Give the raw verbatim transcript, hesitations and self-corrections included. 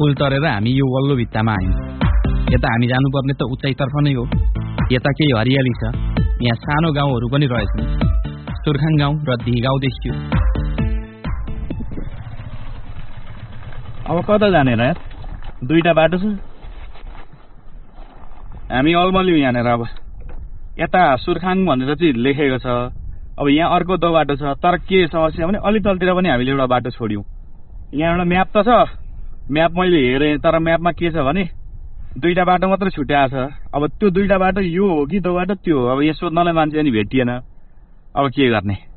पुल तरेर हामी यो वल्लो भित्तामा आयौँ। यता हामी जानुपर्ने त उचाइतर्फ नै हो। यता केही हरियाली छ, यहाँ सानो गाउँहरू पनि रहेछन्। सुर्खाङ गाउँ र धी गाउँ देखियो। अब कता जाने र? दुईटा बाटो छ, हामी अलमलियौँ यहाँनिर। अब यता सुर्खाङ भनेर चाहिँ लेखेको छ, अब यहाँ अर्को दो बाटो छ। तर के समस्या भने अलि तलतिर पनि हामीले एउटा बाटो छोड्यौँ। यहाँ एउटा म्याप त छ, म्याप मैले हेरेँ, तर म्यापमा के छ भने दुईटा बाटो मात्र छुट्याएको छ। अब त्यो दुईटा बाटो यो हो कि दो बाटो त्यो हो, अब यो सोध्नलाई मान्छे अनि भेटिएन। अब के गर्ने?